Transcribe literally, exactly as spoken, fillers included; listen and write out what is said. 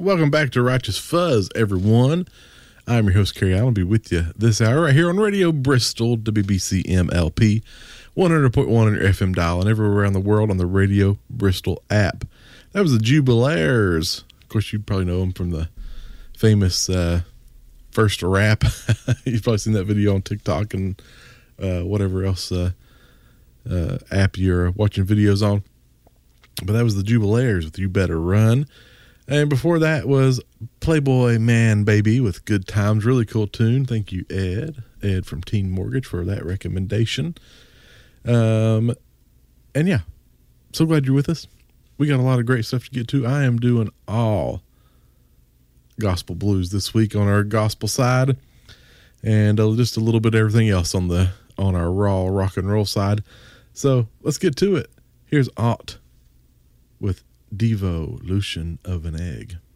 Welcome back to Righteous Fuzz, everyone. I'm your host, Kerry Allen. I'll be with you this hour right here on Radio Bristol, W B C M L P, one hundred point one on your F M dial, and everywhere around the world on the Radio Bristol app. That was the Jubilaires. Of course, you probably know them from the famous uh, First Rap. You've probably seen that video on TikTok and uh, whatever else uh, uh, app you're watching videos on. But that was the Jubilaires with You Better Run. And before that was Playboy Man Baby with Good Times. Really cool tune. Thank you, Ed. Ed from Teen Mortgage for that recommendation. Um, and yeah, so glad you're with us. We got a lot of great stuff to get to. I am doing all gospel blues this week on our gospel side, and uh, just a little bit of everything else on the on our raw rock and roll side. So let's get to it. Here's Ott with Devolution of an Egg.